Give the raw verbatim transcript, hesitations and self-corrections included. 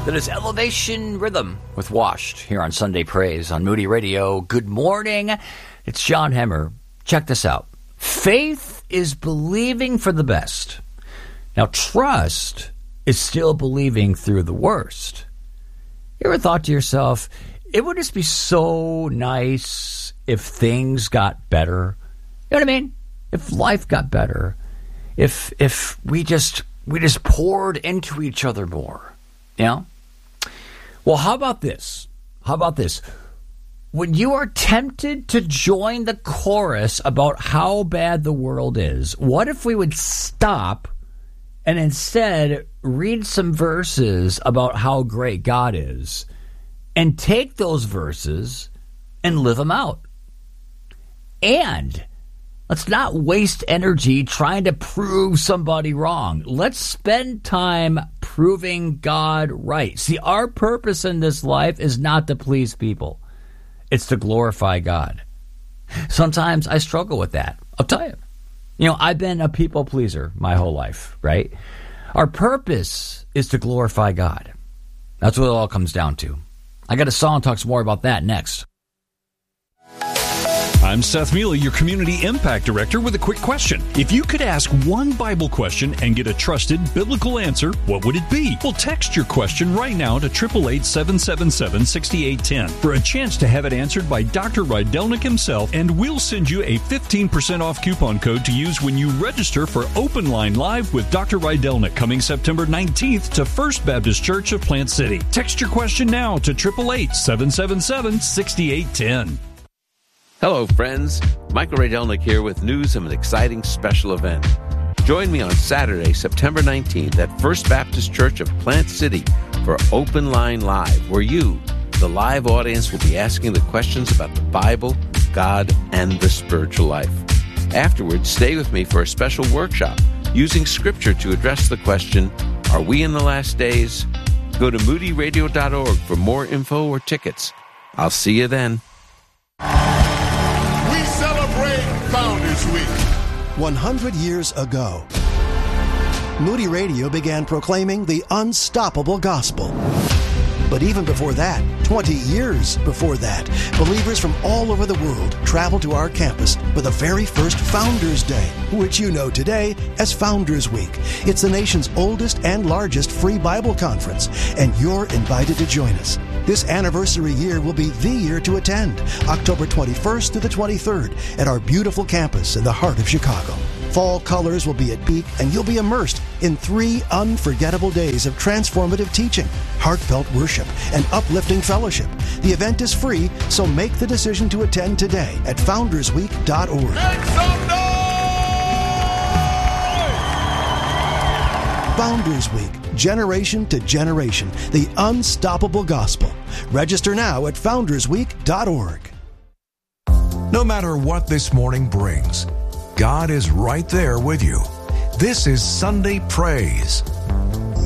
That is Elevation Rhythm with Washed here on Sunday Praise on Moody Radio. Good morning. It's John Hemmer. Check this out. Faith is believing for the best. Now, trust is still believing through the worst. You ever thought to yourself, it would just be so nice if things got better? You know what I mean? If life got better, if if we just we just poured into each other more, you know? Well, how about this? How about this? When you are tempted to join the chorus about how bad the world is, what if we would stop and instead read some verses about how great God is and take those verses and live them out? And let's not waste energy trying to prove somebody wrong. Let's spend time proving God right. See, our purpose in this life is not to please people. It's to glorify God. Sometimes I struggle with that. I'll tell you. You know, I've been a people pleaser my whole life, right? Our purpose is to glorify God. That's what it all comes down to. I got a song that talks more about that next. I'm Seth Mealy, your Community Impact Director, with a quick question. If you could ask one Bible question and get a trusted biblical answer, what would it be? Well, text your question right now to eight eight eight, seven seven seven, six eight one zero for a chance to have it answered by Doctor Rydelnik himself, and we'll send you a fifteen percent off coupon code to use when you register for Open Line Live with Doctor Rydelnik coming September nineteenth to First Baptist Church of Plant City. Text your question now to eight eight eight, seven seven seven, six eight one zero. Hello, friends. Michael Rydelnik here with news of an exciting special event. Join me on Saturday, September nineteenth at First Baptist Church of Plant City for Open Line Live, where you, the live audience, will be asking the questions about the Bible, God, and the spiritual life. Afterwards, stay with me for a special workshop using Scripture to address the question, are we in the last days? Go to moody radio dot org for more info or tickets. I'll see you then. Founders Week. one hundred years ago, Moody Radio began proclaiming the unstoppable gospel. But even before that, twenty years before that, believers from all over the world traveled to our campus for the very first Founders Day, which you know today as Founders Week. It's the nation's oldest and largest free Bible conference, and you're invited to join us. This anniversary year will be the year to attend, October twenty-first to the twenty-third, at our beautiful campus in the heart of Chicago. Fall colors will be at peak, and you'll be immersed in three unforgettable days of transformative teaching, heartfelt worship, and uplifting fellowship. The event is free, so make the decision to attend today at founders week dot org. Make some noise! Founders Week, generation to generation, the unstoppable gospel. Register now at founders week dot org. No matter what this morning brings, God is right there with you. This is Sunday Praise